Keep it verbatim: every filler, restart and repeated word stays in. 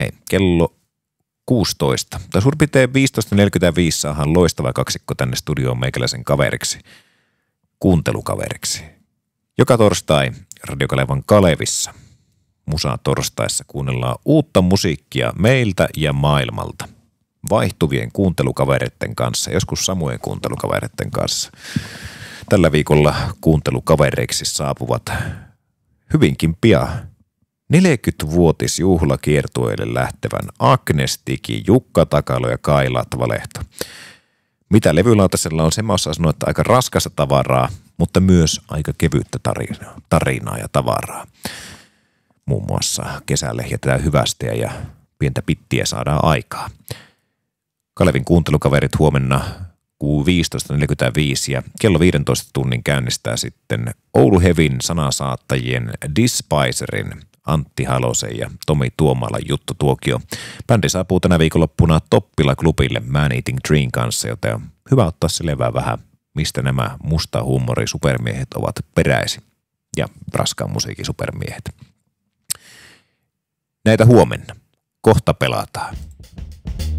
Hei, kello kuusitoista. Tai suurin piirtein viisitoista neljäkymmentäviisi saadaan loistava kaksikko tänne studioon meikäläisen kaveriksi, kuuntelukaveriksi. Joka torstai Radio Kalevan Kalevissa, Musa torstaissa, kuunnellaan uutta musiikkia meiltä ja maailmalta. Vaihtuvien kuuntelukavereiden kanssa, joskus samojen kuuntelukavereiden kanssa. Tällä viikolla kuuntelukavereiksi saapuvat hyvinkin pian neljäkymmenvuotisjuhlakiertueelle lähtevän Agnes Tiki, Jukka Takalo ja Kai Latvalehto. Mitä levylautasella on, se mä osaan sanoa, että aika raskasta tavaraa, mutta myös aika kevyttä tarinaa, tarinaa ja tavaraa. Muun muassa kesälle jätetään hyvästiä ja pientä pittiä saadaan aikaa. Kalevin kuuntelukaverit huomenna viisitoista neljäkymmentäviisi ja kello viidentoista tunnin käynnistää sitten Oulu Hevin sanasaattajien Despicerin Antti Halosen ja Tomi Tuomalan juttu tuokio. Bändi saapuu tänä viikonloppuna Toppila-klubille Man Eating Dream kanssa, joten on hyvä ottaa selvää vähän, mistä nämä musta huumori supermiehet ovat peräisin ja raskaan musiikin supermiehet. Näitä huomenna. Kohta pelataan.